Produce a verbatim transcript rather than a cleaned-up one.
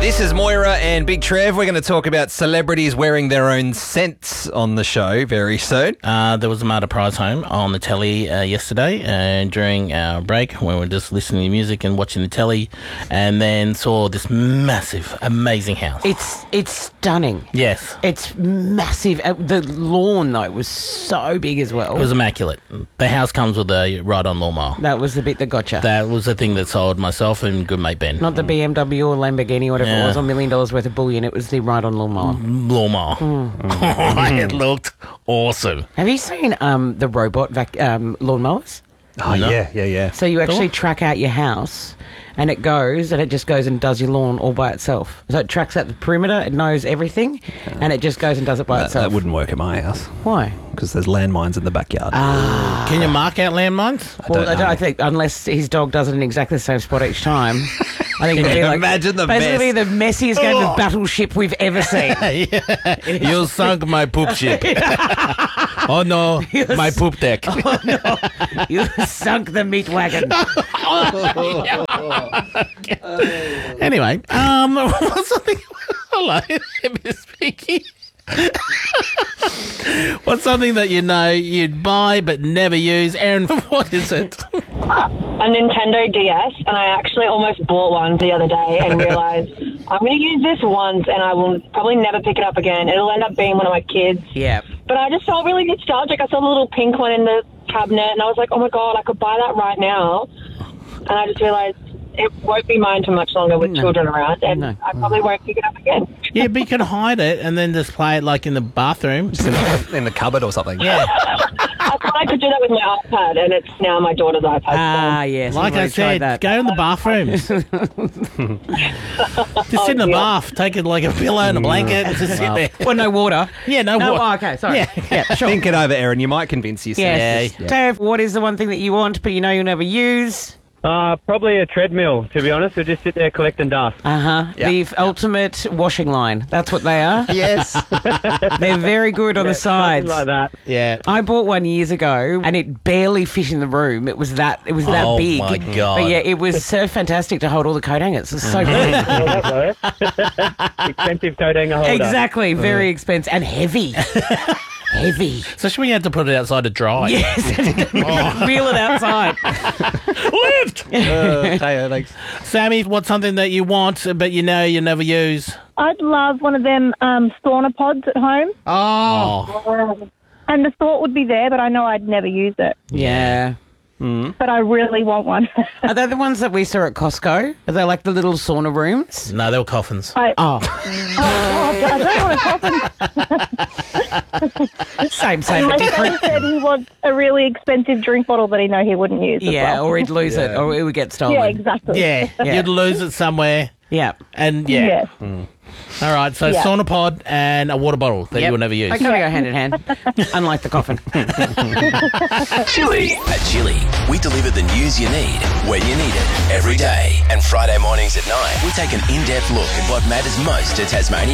This is Moira and Big Trev. We're going to talk about celebrities wearing their own scents on the show very soon. Uh, there was a Marta Prize home on the telly uh, yesterday uh, during our break when we were just listening to music and watching the telly, and then saw this massive, amazing house. It's it's stunning. Yes. It's massive. Uh, the lawn, though, was so big as well. It was immaculate. The house comes with a ride-on lawnmower. That was the bit that got you. That was the thing that sold myself and good mate Ben. Not the B M W or Lamborghini or whatever Yeah. it was, or a million dollars worth of bullion. It was the ride-on lawnmower. Lawnmower. Mm. It looked awesome. Have you seen um, the robot vac- um, lawnmowers? Oh, No. yeah, yeah, yeah. So you actually Cool. track out your house, and it goes, and it just goes and does your lawn all by itself. So it tracks out the perimeter, it knows everything, and it just goes and does it by That, itself. that wouldn't work at my house Why? because there's landmines in the backyard. Can you mark out landmines? Well, don't I, don't, know. I think unless his dog does it in exactly the same spot each time, I think it'd be like Imagine the basically mess. the messiest game of battleship we've ever seen. You sunk my poop ship. Oh no, my poop deck. You sunk the meat wagon. Anyway, um, what's something? Hello, Miss Vicky. What's something that you know you'd buy but never use? Aaron, what is it? A Nintendo D S, and I actually almost bought one the other day and realised I'm going to use this once and I will probably never pick it up again. It'll end up being one of my kids. Yeah. But I just felt really nostalgic. I saw the little pink one in the cabinet and I was like, oh my God, I could buy that right now. And I just realised it won't be mine for much longer with No. children around, and No. I probably won't pick it up again. Yeah, but you can hide it and then just play it like in the bathroom. in, the, in the cupboard or something. Yeah, I thought I could do that with my iPad, and it's now my daughter's iPad. Ah, yes. like we've I already tried said, that. go in the bathroom. Just sit in the dear. bath, take it like a pillow and a blanket, and just sit there. Well, no water. Yeah, no, No, what? oh, okay, sorry. Yeah. yeah sure. Think it over, Aaron. You might convince yourself. Yes. Yeah. Dave, what is the one thing that you want but you know you'll never use? Uh, probably a treadmill, to be honest. We'll just sit there collecting dust. Uh-huh. Yeah. The f- ultimate washing line. That's what they are. Yes. They're very good on the sides. Something like that. Yeah. I bought one years ago, and it barely fit in the room. It was that it was that Oh, big. my God. But yeah, it was so fantastic to hold all the coat hangers. It's so good. Well, that works. Expensive coat hanger holder. Exactly, very expensive and heavy. Heavy. Especially when you had to put it outside to dry. Yes, wheel it outside. Lift! uh, Teo, thanks. Sammy, what's something that you want but you know you never use? I'd love one of them um, sauna pods at home. Oh. And the thought would be there, but I know I'd never use it. Yeah. But I really want one. Are they the ones that we saw at Costco? Are they like the little sauna rooms? No, they were coffins. I, Oh, oh, I don't want a coffin same, same, but unless different. he said he wants a really expensive drink bottle that he know he wouldn't use. as Yeah, well. or he'd lose it, or it would get stolen. Yeah, exactly. Yeah, Yeah. you'd lose it somewhere. Yeah. And yeah. Yeah. All right, so Yeah. sauna pod and a water bottle that Yep. you will never use. They kind of go hand in hand, unlike the coffin. Chili. At Chili, we deliver the news you need when you need it every day. And Friday mornings at nine, we take an in-depth look at what matters most to Tasmania.